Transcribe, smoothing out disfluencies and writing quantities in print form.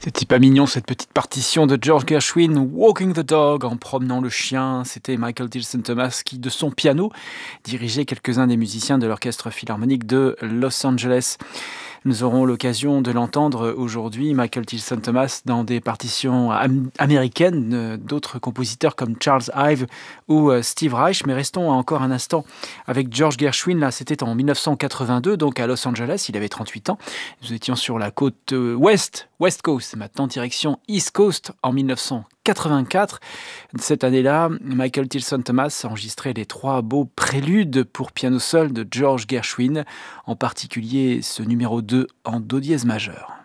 C'était pas mignon cette petite partition de George Gershwin, Walking the Dog, en promenant le chien. C'était Michael Tilson Thomas qui, de son piano, dirigeait quelques-uns des musiciens de l'Orchestre Philharmonique de Los Angeles. Nous aurons l'occasion de l'entendre aujourd'hui, Michael Tilson Thomas, dans des partitions américaines d'autres compositeurs comme Charles Ive ou Steve Reich. Mais restons encore un instant avec George Gershwin. Là, c'était en 1982, donc à Los Angeles. Il avait 38 ans. Nous étions sur la côte West Coast, maintenant direction East Coast en 1984. Cette année-là, Michael Tilson Thomas a enregistré les 3 beaux préludes pour piano seul de George Gershwin, en particulier ce numéro 2 en do dièse majeur.